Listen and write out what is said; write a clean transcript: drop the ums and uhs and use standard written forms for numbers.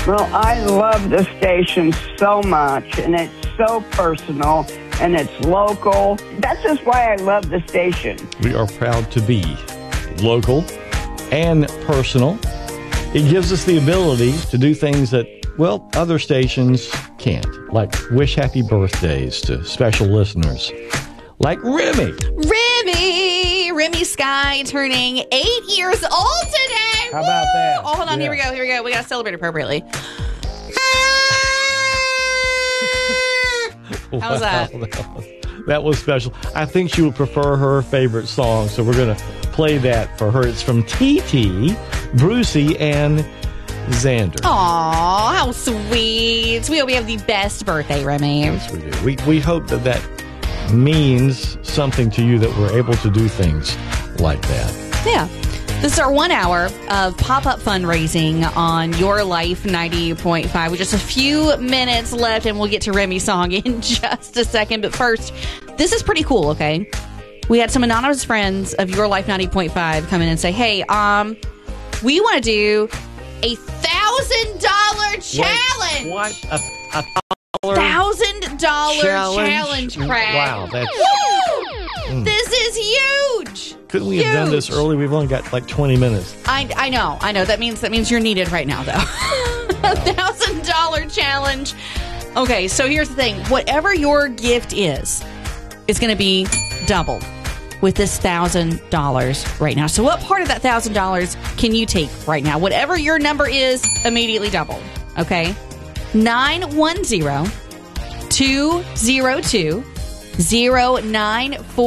Well, I love the station so much, and it's so personal, and it's local. That's just why I love the station. We are proud to be local and personal. It gives us the ability to do things that, well, other stations can't, like wish happy birthdays to special listeners, like Remy. Remy Sky turning 8 years old today. How about that? Oh, hold on. Yeah. Here we go. We got to celebrate appropriately. How was that? That was special. I think she would prefer her favorite song, so we're going to play that for her. It's from TT, Brucey, and Xander. Aw, how sweet. We hope you have the best birthday, Remy. Yes, we do. We hope that means something to you, that we're able to do things like that. Yeah. This is our 1 hour of pop-up fundraising on Your Life 90.5 with just a few minutes left, and we'll get to Remy's song in just a second. But first, this is pretty cool, okay? We had some anonymous friends of Your Life 90.5 come in and say, hey, we want to do a $1,000 challenge. What? A $1,000 challenge, Craig. Wow, that's... This is huge. Couldn't we have done this early? We've only got like 20 minutes. I know. That means you're needed right now, though. $1,000 challenge. Okay, so here's the thing. Whatever your gift is, it's going to be doubled with this $1,000 right now. So what part of that $1,000 can you take right now? Whatever your number is, immediately double. Okay? 910-202-0944.